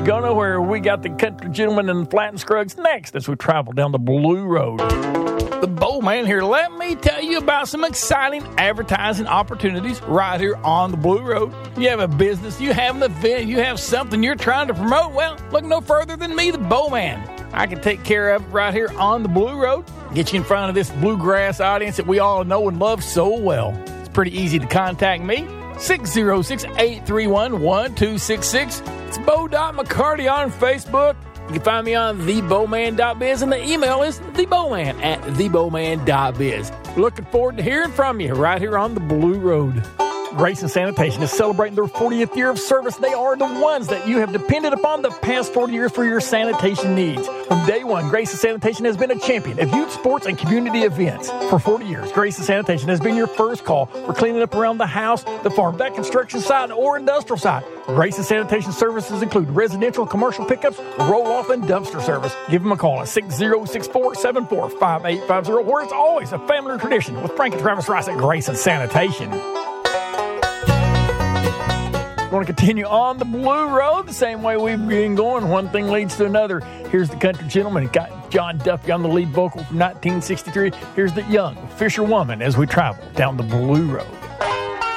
you go nowhere. We got the Country Gentleman and the Flatten Scruggs next as we travel down the Blue Road. The Bowman here. Let me tell you about some exciting advertising opportunities right here on the Blue Road. You have a business, you have an event, you have something you're trying to promote. Well, look no further than me, the Bowman. I can take care of it right here on the Blue Road. Get you in front of this bluegrass audience that we all know and love so well. It's pretty easy to contact me. 606-831-1266. It's Bo.McCarty on Facebook. You can find me on thebowman.biz, and the email is thebowman@thebowman.biz. Looking forward to hearing from you right here on the Blue Road. Grayson Sanitation is celebrating their 40th year of service. They are the ones that you have depended upon the past 40 years for your sanitation needs. From day one, Grayson Sanitation has been a champion of youth sports and community events. For 40 years, Grayson Sanitation has been your first call for cleaning up around the house, the farm, that construction site, or industrial site. Grayson Sanitation services include residential and commercial pickups, roll-off, and dumpster service. Give them a call at 606-474-5850, where it's always a family tradition with Frank and Travis Rice at Grayson Sanitation. Going to continue on the Blue Road the same way we've been going. One thing leads to another. Here's the Country Gentleman. Got John Duffy on the lead vocal from 1963. Here's the young Fisher Woman as we travel down the Blue Road.